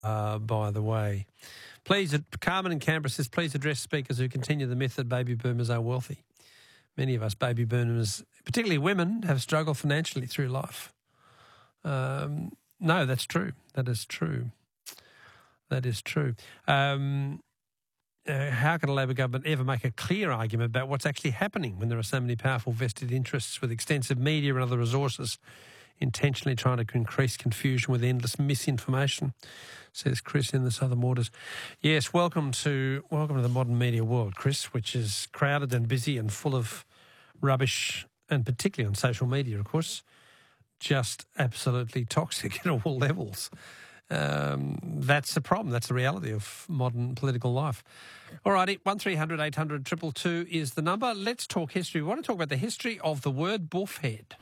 by the way. Please, Carmen in Canberra says, please address speakers who continue the myth that baby boomers are wealthy. Many of us baby boomers, particularly women, have struggled financially through life. No, that's true. That is true. That is true. How can a Labor government ever make a clear argument about what's actually happening when there are so many powerful vested interests with extensive media and other resources intentionally trying to increase confusion with endless misinformation, says Chris in the Southern Waters. Yes, welcome to the modern media world, Chris, which is crowded and busy and full of rubbish, and particularly on social media, of course, just absolutely toxic at all levels. That's the problem. That's the reality of modern political life. All righty, 1300 800 222 is the number. Let's talk history. We want to talk about the history of the word buffhead.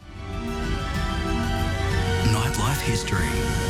Nightlife history.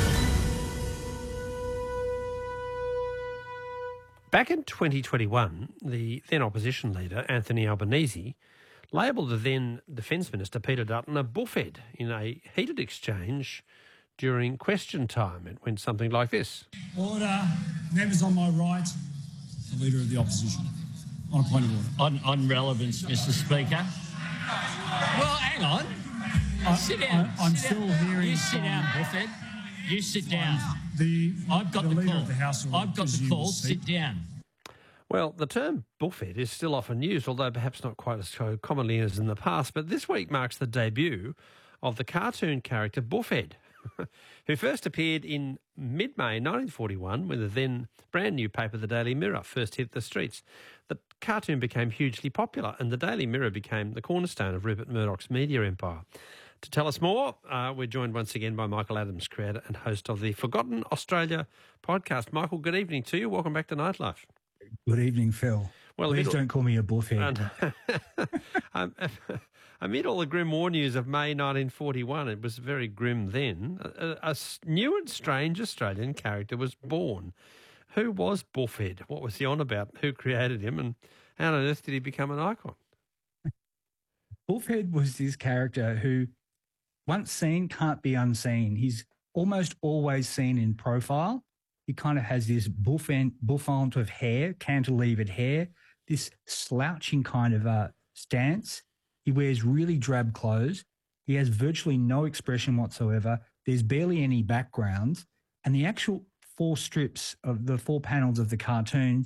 Back in 2021, the then opposition leader, Anthony Albanese, labelled the then Defence Minister, Peter Dutton, a buffhead in a heated exchange during question time. It went something like this. Order. Members on my right, the Leader of the Opposition. On a point of order. On relevance, Mr Speaker. Well, hang on. Sit down. I'm still hearing. You sit down, buffhead. You sit down. I've got the Leader call. of the House will I've got the resume call. his seat. Sit down. Well, the term buffhead is still often used, although perhaps not quite as so commonly as in the past. But this week marks the debut of the cartoon character Buffhead, who first appeared in mid-May 1941 when the then brand new paper, the Daily Mirror, first hit the streets. The cartoon became hugely popular and the Daily Mirror became the cornerstone of Rupert Murdoch's media empire. To tell us more, we're joined once again by Michael Adams, creator and host of the Forgotten Australia podcast. Michael, good evening to you. Welcome back to Nightlife. Good evening, Phil. Well, please don't call me a buffhead. Amid all the grim war news of May 1941, it was very grim then, a new and strange Australian character was born. Who was Buffhead? What was he on about? Who created him? And how on earth did he become an icon? Buffhead was this character who, once seen, can't be unseen. He's almost always seen in profile. He kind of has this bouffant of hair, cantilevered hair, this slouching kind of stance. He wears really drab clothes. He has virtually no expression whatsoever. There's barely any background. And the actual 4 strips of the 4 panels of the cartoon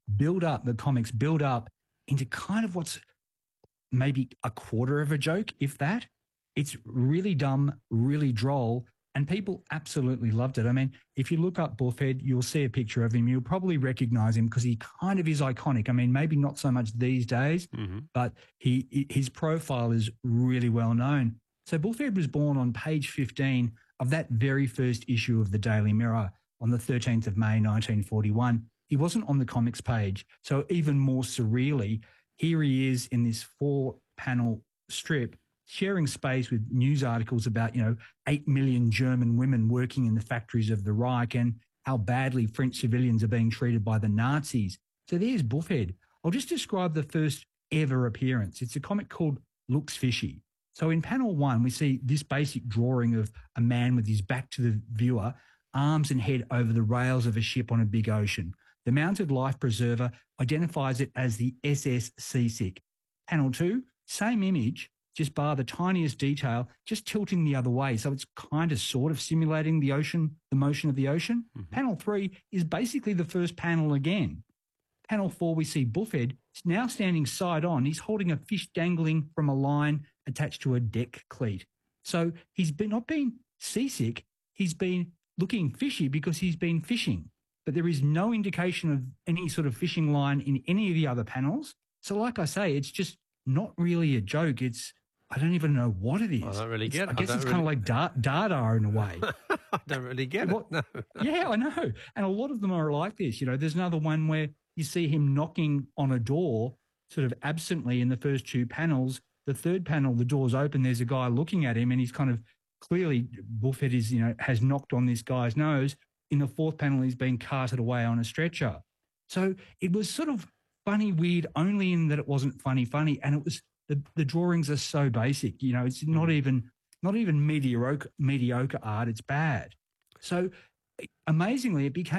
the comics build up into kind of what's maybe a quarter of a joke, if that. It's really dumb, really droll, and people absolutely loved it. I mean, if you look up Buffhead, you'll see a picture of him. You'll probably recognise him because he kind of is iconic. I mean, maybe not so much these days, but his profile is really well known. So Buffhead was born on page 15 of that very first issue of the Daily Mirror on the 13th of May, 1941. He wasn't on the comics page. So even more surreally, here he is in this 4-panel strip, sharing space with news articles about, 8 million German women working in the factories of the Reich and how badly French civilians are being treated by the Nazis. So there's Buffhead. I'll just describe the first ever appearance. It's a comic called Looks Fishy. So in panel 1, we see this basic drawing of a man with his back to the viewer, arms and head over the rails of a ship on a big ocean. The mounted life preserver identifies it as the SS Seasick. Panel 2, same image, just bar the tiniest detail, just tilting the other way. So it's kind of sort of simulating the ocean, the motion of the ocean. Panel 3 is basically the first panel again. Panel 4, we see Buffhead now standing side on. He's holding a fish dangling from a line attached to a deck cleat. So he's not been seasick. He's been looking fishy because he's been fishing. But there is no indication of any sort of fishing line in any of the other panels. So like I say, it's just not really a joke. I don't even know what it is. I don't really get it. I guess it's kind of like Dada in a way. I don't really get it. No. Yeah, I know. And a lot of them are like this. There's another one where you see him knocking on a door sort of absently in the first 2 panels. The third panel, the door's open. There's a guy looking at him and he's kind of clearly, Buffhead is, has knocked on this guy's nose. In the 4th panel, he's being carted away on a stretcher. So it was sort of funny, weird, only in that it wasn't funny, and it was the drawings are so basic. It's not even mediocre art. It's bad. So amazingly, it became